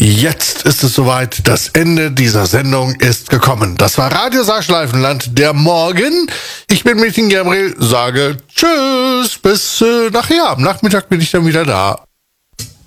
Jetzt ist es soweit, das Ende dieser Sendung ist gekommen. Das war Radio Saarschleifenland, der Morgen. Ich bin Metin Gabriel, sage Tschüss, bis nachher. Am Nachmittag bin ich dann wieder da.